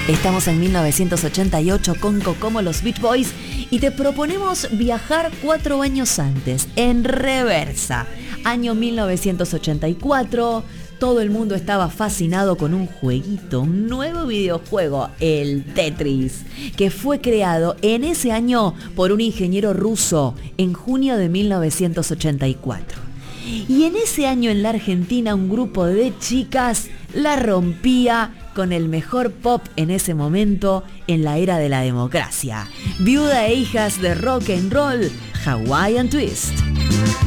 Estamos en 1988 con Kokomo, los Beach Boys, y te proponemos viajar 4 años antes, en reversa. Año 1984, todo el mundo estaba fascinado con un jueguito, un nuevo videojuego, el Tetris, que fue creado en ese año por un ingeniero ruso en junio de 1984. Y en ese año en la Argentina un grupo de chicas la rompía con el mejor pop en ese momento en la era de la democracia. Viuda e hijas de rock and roll, Hawaiian Twist.